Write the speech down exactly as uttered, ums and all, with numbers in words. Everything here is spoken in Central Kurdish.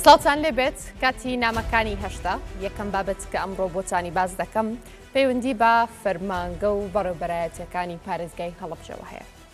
سڵتان لێبێت کاتی نامەکانی هەشتا یەکەم بابەت کە ئەمڕۆ بۆتانی باز دەکەم پەیوەندی بە فەرمانگە و بەڕێوەبەرایەتیەکانی پارێزگای هەڵەبجەوە هەیە.